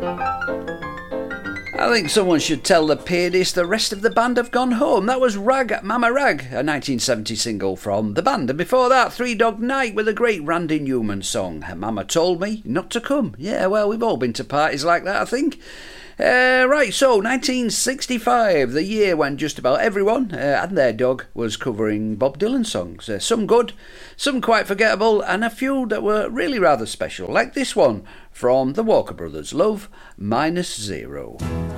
I think someone should tell the pianist the rest of the band have gone home. That was Rag Mama Rag, a 1970 single from the band. And before that, Three Dog Night with a great Randy Newman song, Mama Told Me Not to Come. Yeah, well, we've all been to parties like that, I think. Right, so 1965, the year when just about everyone and their dog was covering Bob Dylan songs. Some good, some quite forgettable, and a few that were really rather special, like this one from the Walker Brothers, Love Minus Zero.